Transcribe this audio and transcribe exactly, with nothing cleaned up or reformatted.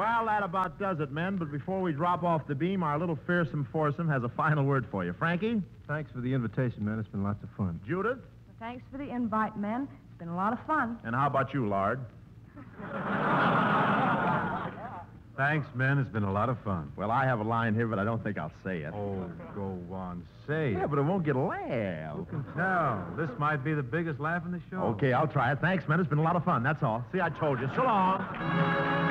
Well, that about does it, men. But before we drop off the beam, our little fearsome foursome has a final word for you. Frankie? Thanks for the invitation, man. It's been lots of fun. Judith? Well, thanks for the invite, men. It's been a lot of fun. And how about you, Lard? Thanks, man. It's been a lot of fun. Well, I have a line here, but I don't think I'll say it. Oh, go on. Say Yeah, it. but it won't get a laugh. Who can tell? This might be the biggest laugh in the show. Okay, I'll try it. Thanks, men. It's been a lot of fun. That's all. See, I told you. So long.